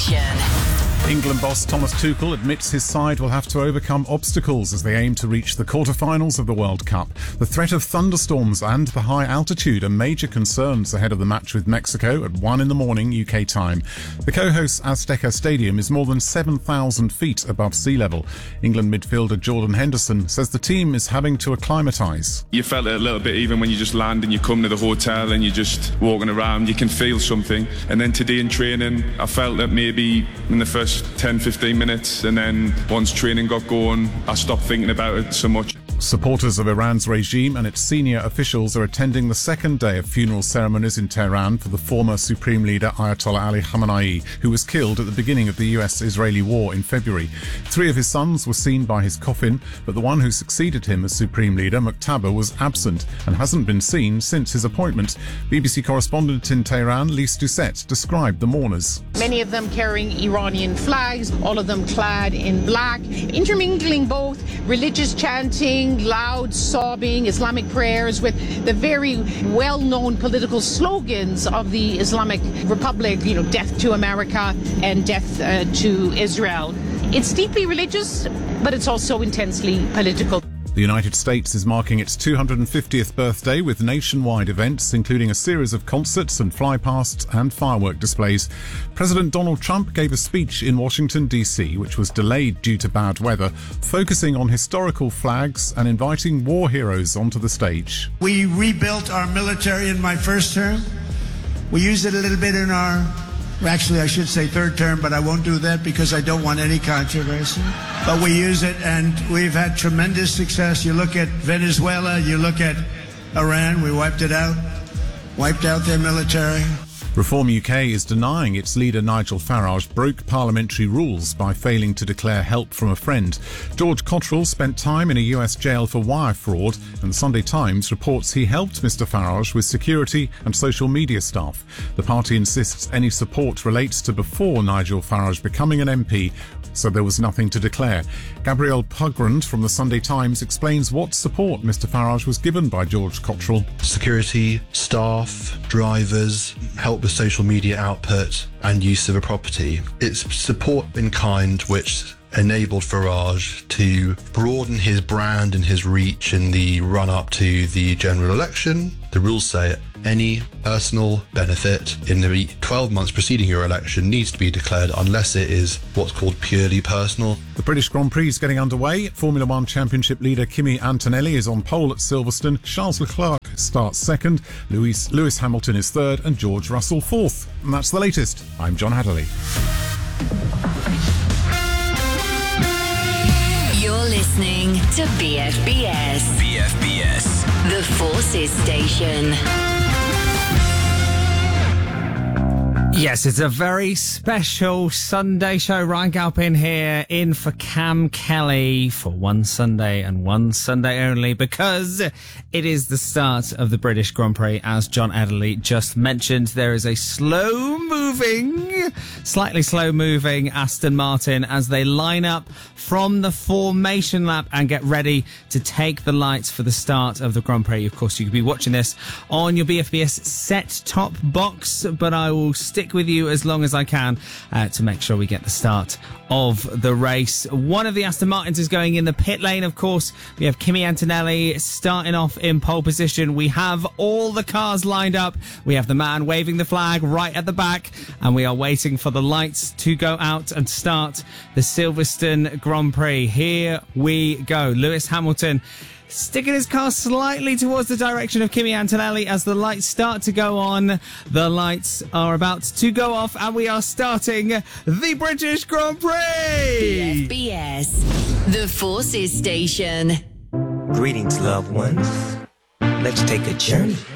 station. England boss Thomas Tuchel admits his side will have to overcome obstacles as they aim to reach the quarter-finals of the World Cup. The threat of thunderstorms and the high altitude are major concerns ahead of the match with Mexico at 1 a.m. UK time. The co-host's Azteca Stadium is more than 7,000 feet above sea level. England midfielder Jordan Henderson says the team is having to acclimatise. You felt it a little bit even when you just land and you come to the hotel and you're just walking around, you can feel something. And then today in training, I felt that maybe in the first 10-15 minutes, and then once training got going, I stopped thinking about it so much. Supporters of Iran's regime and its senior officials are attending the second day of funeral ceremonies in Tehran for the former Supreme Leader Ayatollah Ali Khamenei, who was killed at the beginning of the US-Israeli war in February. 3 of his sons were seen by his coffin, but the one who succeeded him as Supreme Leader, Muqtada, was absent and hasn't been seen since his appointment. BBC correspondent in Tehran, Lise Doucette, described the mourners. Many of them carrying Iranian flags, all of them clad in black, intermingling both religious chanting, loud sobbing, Islamic prayers with the very well-known political slogans of the Islamic Republic, death to America and death to Israel. It's deeply religious, but it's also intensely political. The United States is marking its 250th birthday with nationwide events, including a series of concerts and flypasts and firework displays. President Donald Trump gave a speech in Washington, D.C., which was delayed due to bad weather, focusing on historical flags and inviting war heroes onto the stage. We rebuilt our military in my first term. We used it a little bit in actually, I should say third term, but I won't do that because I don't want any controversy. But we use it, and we've had tremendous success. You look at Venezuela, you look at Iran, we wiped out their military. Reform UK is denying its leader Nigel Farage broke parliamentary rules by failing to declare help from a friend. George Cottrell spent time in a US jail for wire fraud, and the Sunday Times reports he helped Mr Farage with security and social media staff. The party insists any support relates to before Nigel Farage becoming an MP, so there was nothing to declare. Gabrielle Pugrand from the Sunday Times explains what support Mr Farage was given by George Cottrell. Security, staff, drivers, help with social media output and use of a property. It's support in kind which enabled Farage to broaden his brand and his reach in the run-up to the general election. The rules say any personal benefit in the 12 months preceding your election needs to be declared unless it is what's called purely personal. The British Grand Prix is getting underway. Formula One Championship leader Kimi Antonelli is on pole at Silverstone. Charles Leclerc starts second. Lewis Hamilton is third and George Russell fourth. And that's the latest. I'm John Hadley. You're listening to BFBS. BFBS. The Forces Station. Yes, it's a very special Sunday show. Ryan Galpin here, in for Cam Kelly for one Sunday and one Sunday only, because it is the start of the British Grand Prix. As John Adderley just mentioned, there is a slightly slow-moving Aston Martin as they line up from the formation lap and get ready to take the lights for the start of the Grand Prix. Of course, you could be watching this on your BFBS set-top box, but I will stick with you as long as I can to make sure we get the start of the race. One of the Aston Martins is going in the pit lane, of course. We have Kimi Antonelli starting off in pole position. We have all the cars lined up. We have the man waving the flag right at the back, and we are waiting for the lights to go out and start the Silverstone Grand Prix. Here we go. Lewis Hamilton sticking his car slightly towards the direction of Kimi Antonelli as the lights start to go on. The lights are about to go off and we are starting the British Grand Prix! BFBS, the Forces Station. Greetings, loved ones. Let's take a journey